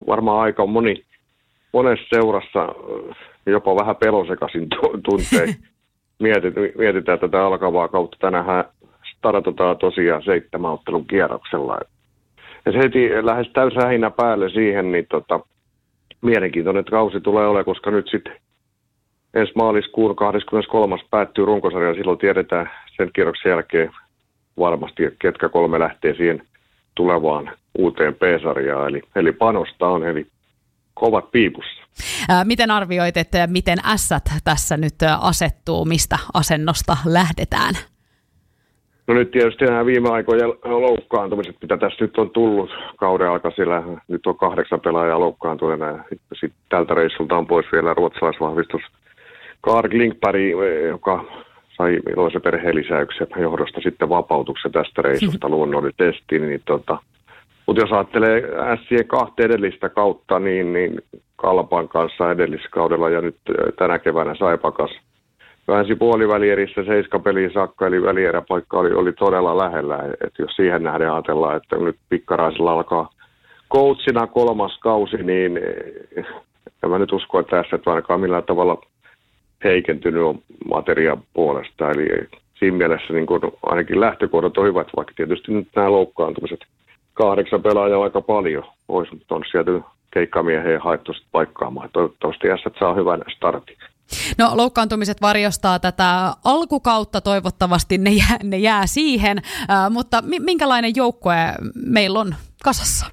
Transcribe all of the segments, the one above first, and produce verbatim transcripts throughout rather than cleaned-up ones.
varmaan aika moni, monessa seurassa jopa vähän pelosekaisin tuntein. Mietitään tätä alkavaa kautta. Tänään startataan tosiaan seitsemän ottelun kierroksella. Ja se heti lähes täysrähinä päälle siihen, niin tota, mielenkiintoinen kausi tulee olemaan, koska nyt sitten ensi maaliskuun kahdeskymmeneskolmas päättyy runkosarja, silloin tiedetään sen kierroksen jälkeen varmasti, ketkä kolme lähtee siihen tulevaan uuteen P-sarjaan. Eli, eli panosta on, eli kovat piipussa. Ää, miten arvioit, että miten ässät tässä nyt asettuu, mistä asennosta lähdetään? No nyt tietysti nämä viime aikojen loukkaantumiset, mitä tässä nyt on tullut kauden aika, sillä nyt on kahdeksan pelaajaa loukkaantuneena ja sitten tältä reissulta on pois vielä ruotsalaisvahvistus Karl Klingberg, joka sai iloisen perheen lisäyksen johdosta sitten vapautuksen tästä reissusta luonnollisesti. Niin tota, mutta jos ajattelee ässien kahta edellistä kautta, niin, niin Kalpan kanssa edelliskaudella ja nyt tänä keväänä Saipakas väänsi puolivälierissä seiskapeliin saakka, eli välieräpaikka oli, oli todella lähellä. Et jos siihen nähden ajatellaan, että nyt Pikkaraisella alkaa coachina kolmas kausi, niin en mä nyt usko, että tässä ainakaan millään tavalla heikentynyt on materiaan puolesta. Eli siinä mielessä niin kun ainakin lähtökohdat on hyvät, vaikka tietysti nyt nämä loukkaantumiset. Kahdeksan pelaajaa on aika paljon pois, mutta on sieltä keikkamiehen haettu paikkaamaan. Toivottavasti ässät saa hyvän startin. No loukkaantumiset varjostaa tätä alkukautta, toivottavasti ne jää, ne jää siihen, äh, mutta minkälainen joukkue meillä on kasassa?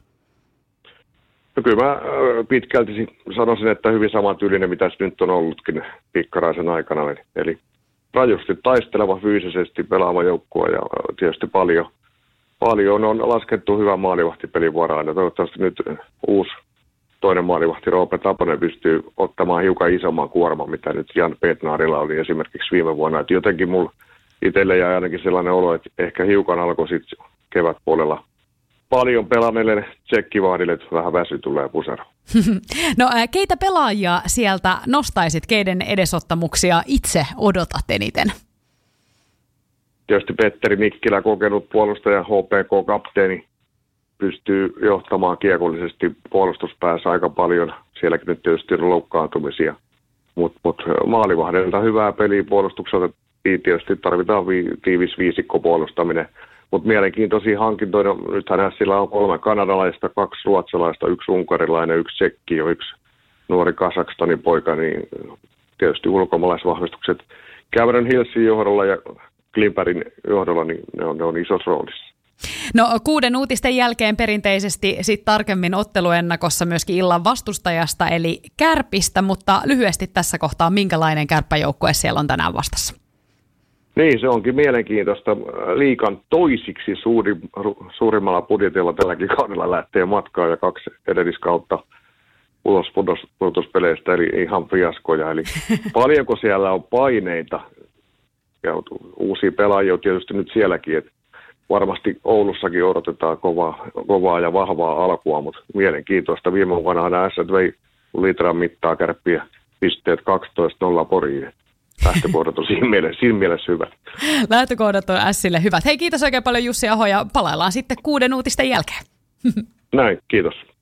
No kyllä mä pitkälti sanoisin, että hyvin samantyylinen, mitä se nyt on ollutkin Pikkaraisen aikana. Eli, eli rajusti taisteleva, fyysisesti pelaava joukkue ja tietysti paljon, paljon on laskettu hyvän maalivahtipelin varaan. Ja toivottavasti nyt uusi toinen maalivahti Roope Taponen pystyy ottamaan hiukan isomman kuorman, mitä nyt Jan Petnaarilla oli esimerkiksi viime vuonna. Et jotenkin mulla itselle jäi ainakin sellainen olo, että ehkä hiukan alkoi sitten kevätpuolella paljon pelanneille tsekkivahdille, että vähän väsy tulee pusero. No keitä pelaajia sieltä nostaisit, keiden edesottamuksia itse odotat eniten? Tietysti Petteri Mikkilä, kokenut puolustaja, H P K-kapteeni, pystyy johtamaan kiekollisesti puolustuspäässä aika paljon. Sielläkin nyt tietysti on loukkaantumisia, mutta mut maalivahdelta hyvää peliä puolustukselta. Tietysti tarvitaan vi- tiivis viisikko puolustaminen. Mutta mielenkiintoisia hankintoja, nythän sillä on kolme kanadalaista, kaksi ruotsalaista, yksi unkarilainen, yksi tsekki ja yksi nuori Kasakstanin poika, niin tietysti ulkomaalaisvahvistukset Cameron Hillsin johdolla ja Klimperin johdolla, niin ne on, ne on isossa roolissa. No kuuden uutisten jälkeen perinteisesti sit tarkemmin otteluennakossa myöskin illan vastustajasta, eli Kärpistä, mutta lyhyesti tässä kohtaa, minkälainen kärppäjoukkue siellä on tänään vastassa? Niin, se onkin mielenkiintoista. Liigan toisiksi suuri, suurimmalla budjetilla tälläkin kaudella lähtee matkaan ja kaksi edelliskautta ulos pudotuspeleistä, eli ihan fiaskoja. Eli paljonko siellä on paineita ja uusia pelaajia on tietysti nyt sielläkin, että varmasti Oulussakin odotetaan kovaa, kovaa ja vahvaa alkua, mutta mielenkiintoista. Viime vuonna aina ässät vei litran mittaa Kärppiä pisteet kaksitoista nolla Poriin. Lähtökohdat on siinä mielessä, siinä mielessä hyvät. Lähtökohdat on ässille hyvät. Hei, kiitos oikein paljon Jussi Aho ja palaillaan sitten kuuden uutisten jälkeen. Näin, kiitos.